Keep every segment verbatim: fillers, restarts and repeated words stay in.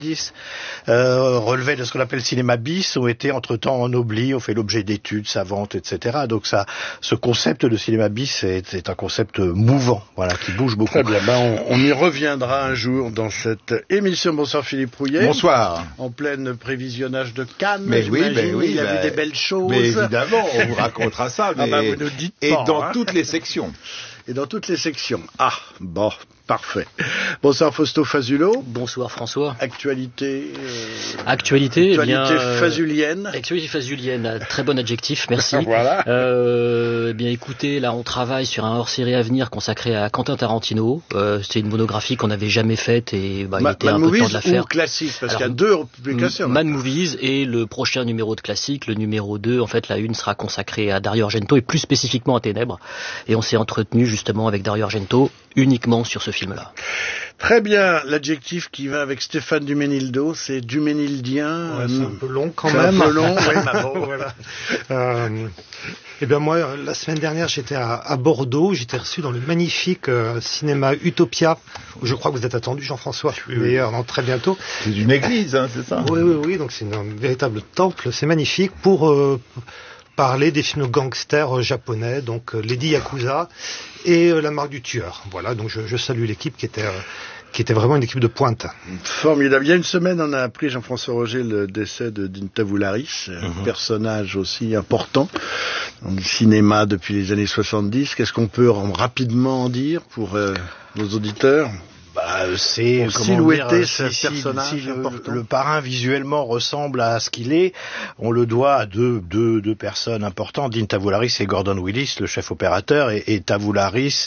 dix euh, relevaient de ce qu'on appelle le cinéma bis, ont été entre-temps ennoblis, ont fait l'objet d'études savantes, et cetera. Donc ça, ce concept de cinéma bis est, est un concept mouvant, voilà, qui bouge beaucoup. Très bien, ben on, on y reviendra un jour dans cette émission. Bonsoir Philippe Rouillet. Bonsoir. En plein prévisionnage de Cannes, mais oui, ben oui, il y a ben, eu des belles choses. Mais évidemment, on vous racontera ça, mais ah ben, vous nous dites et pas, dans hein. toutes les sections. Et dans toutes les sections. Ah, bon, parfait. Bonsoir Fausto Fazulo. Bonsoir François. Actualité. Euh, actualité. Actualité eh bien, fazulienne. Euh, actualité fazulienne. Très bon adjectif, merci. Voilà. Euh, eh bien, écoutez, là, on travaille sur un hors-série à venir consacré à Quentin Tarantino. Euh, c'est une monographie qu'on n'avait jamais faite et bah, Ma, il était un peu temps de la faire. Ou classique, parce Alors, qu'il y a deux publications. Mad Movies et le prochain numéro de classique, le numéro deux. En fait, la une sera consacrée à Dario Argento et plus spécifiquement à Ténèbres. Et on s'est entretenu justement avec Dario Argento uniquement sur ce film-là. Très bien, l'adjectif qui va avec Stéphane Duménildo, c'est duménildien. Ouais, c'est un peu long quand c'est même. C'est un peu long, oui, bah bon, voilà. Euh, eh bien moi, la semaine dernière, j'étais à, à Bordeaux, j'étais reçu dans le magnifique euh, cinéma Utopia, où je crois que vous êtes attendu, Jean-François, oui, d'ailleurs, non, très bientôt. C'est une église, hein, c'est ça? Oui, oui, oui, donc c'est un véritable temple, c'est magnifique, pour euh, parler des films gangsters euh, japonais, donc euh, Lady Yakuza et euh, La Marque du Tueur. Voilà, donc je, je salue l'équipe qui était... Euh, qui était vraiment une équipe de pointe. Formidable. Il y a une semaine, on a appris, Jean-François Roger, le décès de Dinta Voularis, un mm-hmm. personnage aussi important dans le cinéma depuis les années soixante-dix. Qu'est-ce qu'on peut rapidement en dire pour euh, nos auditeurs ? Bah, c'est silhouetter ce si, personnage si, si le, important. le parrain visuellement ressemble à ce qu'il est, on le doit à deux, deux, deux personnes importantes, Dean Tavoularis et Gordon Willis, le chef opérateur, et, et Tavoularis,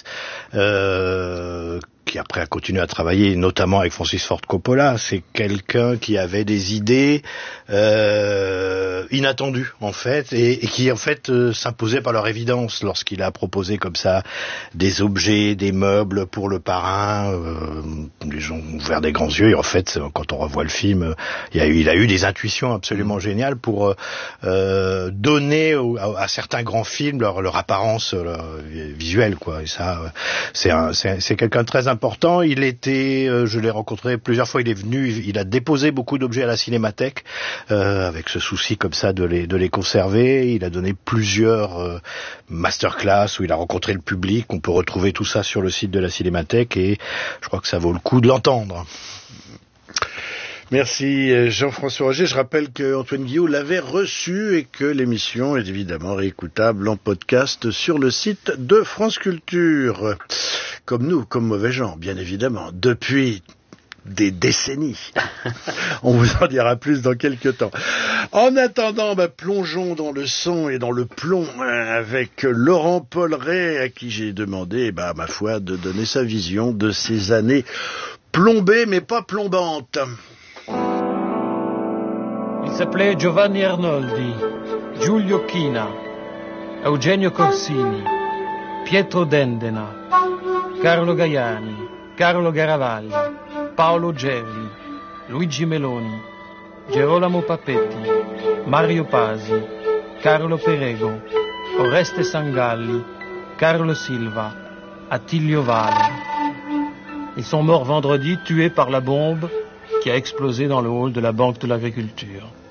euh, qui après a continué à travailler notamment avec Francis Ford Coppola. C'est quelqu'un qui avait des idées euh, inattendues en fait, et, et qui en fait euh, s'imposait par leur évidence lorsqu'il a proposé comme ça des objets, des meubles pour le parrain. Euh, les gens ont ouvert des grands yeux, et en fait quand on revoit le film, il a eu, il a eu des intuitions absolument géniales pour euh, donner au, à, à certains grands films leur, leur apparence leur, visuelle, quoi. Et ça, c'est, un, c'est, c'est quelqu'un de très important. Il était, euh, je l'ai rencontré plusieurs fois, il est venu, il a déposé beaucoup d'objets à la Cinémathèque, euh, avec ce souci comme ça de les, de les conserver. Il a donné plusieurs euh, masterclass où il a rencontré le public. On peut retrouver tout ça sur le site de la Cinémathèque et je crois que ça vaut le coup de l'entendre. Merci Jean-François Roger. Je rappelle que Antoine Guillot l'avait reçu et que l'émission est évidemment réécoutable en podcast sur le site de France Culture. Comme nous, comme mauvais gens, bien évidemment, depuis des décennies. On vous en dira plus dans quelques temps. En attendant, bah, plongeons dans le son et dans le plomb hein, avec Laurent Polleret, à qui j'ai demandé, bah, ma foi, de donner sa vision de ces années plombées mais pas plombantes. Il s'appelait Giovanni Arnoldi, Giulio China, Eugenio Corsini, Pietro Dendena, Carlo Gaiani, Carlo Garavalli, Paolo Gerli, Luigi Meloni, Gerolamo Papetti, Mario Pasi, Carlo Perego, Oreste Sangalli, Carlo Silva, Attilio Valle. Ils sont morts vendredi, tués par la bombe qui a explosé dans le hall de la Banque de l'Agriculture.